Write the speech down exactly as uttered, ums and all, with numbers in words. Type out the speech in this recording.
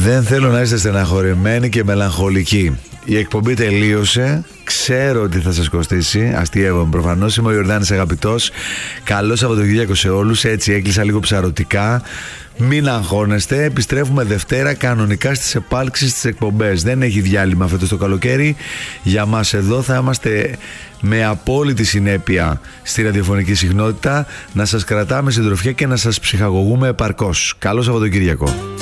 Δεν θέλω να είστε στεναχωρημένοι και μελαγχολικοί. Η εκπομπή τελείωσε. Ξέρω ότι θα σας κοστίσει. Αστείευομαι προφανώς. Είμαι ο Ιορδάνης Αγαπητός. Καλό Σαββατοκύριακο σε όλους. Έτσι έκλεισα λίγο ψαρωτικά. Μην αγχώνεστε. Επιστρέφουμε Δευτέρα κανονικά στις επάλξεις στις εκπομπές. Δεν έχει διάλειμμα φέτος το καλοκαίρι. Για μας εδώ θα είμαστε με απόλυτη συνέπεια στη ραδιοφωνική συχνότητα. Να σας κρατάμε συντροφιά και να σας ψυχαγωγούμε επαρκώς. Καλό Σαββατοκύριακο.